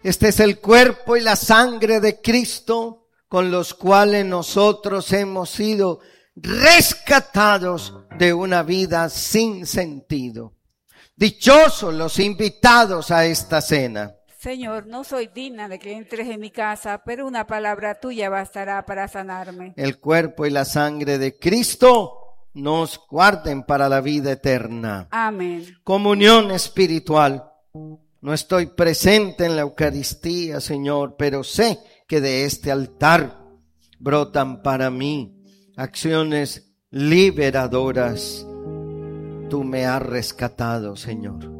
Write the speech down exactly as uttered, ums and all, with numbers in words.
Este es el cuerpo y la sangre de Cristo, con los cuales nosotros hemos sido rescatados de una vida sin sentido. Dichosos los invitados a esta cena. Señor, no soy digna de que entres en mi casa, pero una palabra tuya bastará para sanarme. El cuerpo y la sangre de Cristo nos guarden para la vida eterna. Amén. Comunión espiritual. No estoy presente en la Eucaristía, Señor, pero sé que de este altar brotan para mí acciones liberadoras. Tú me has rescatado, Señor.